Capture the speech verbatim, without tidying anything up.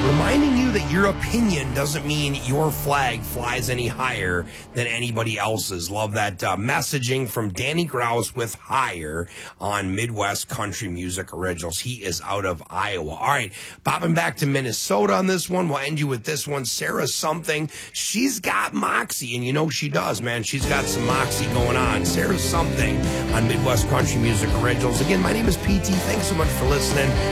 reminding you that your opinion doesn't mean your flag flies any higher than anybody else's. Love that uh, messaging from Danny Grouse with Higher on Midwest Country Music Originals. He is out of Iowa. All right, popping back to Minnesota on this one. We'll end you with this one. Sarah Something. She's got moxie, and you know she does, man. She's got some moxie going on. Sarah Something on Midwest Country Music Originals. Again, my name is P T. Thanks so much for listening.